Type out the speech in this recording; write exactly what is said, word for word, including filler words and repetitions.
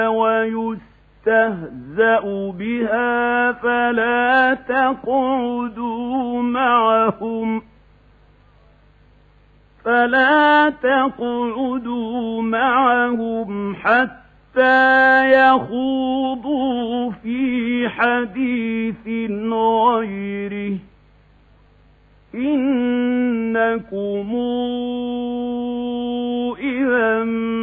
ويستهزأ بها فلا تقعدوا معهم فلا تقعدوا معهم حتى يخوضوا في حديث غيره إنكم إذا